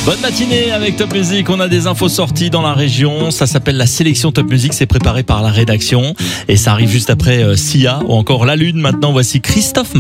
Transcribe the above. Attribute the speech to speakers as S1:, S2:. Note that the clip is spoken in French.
S1: Bonne matinée avec Top Music. On a des infos sorties dans la région. Ça s'appelle la sélection Top Music. C'est préparé par la rédaction et ça arrive juste après Sia ou encore La Lune. Maintenant, voici Christophe.